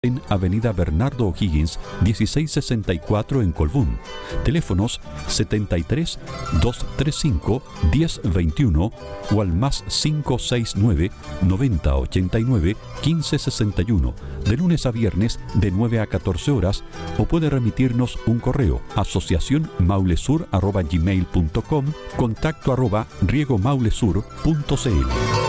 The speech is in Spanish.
en Avenida Bernardo O'Higgins, 1664 en Colbún. Teléfonos 73 235 1021 o al más 569 90 89 15 61, de lunes a viernes de 9 a 14 horas, o puede remitirnos un correo: asociacionmaulesur@gmail.com, contacto @riegomaulesur.cl.